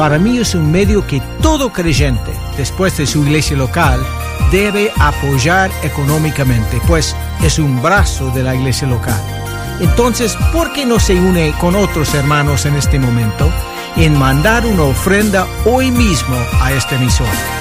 Para mí es un medio que todo creyente, después de su iglesia local, debe apoyar económicamente, pues es un brazo de la iglesia local. Entonces, ¿por qué no se une con otros hermanos en este momento en mandar una ofrenda hoy mismo a esta emisora?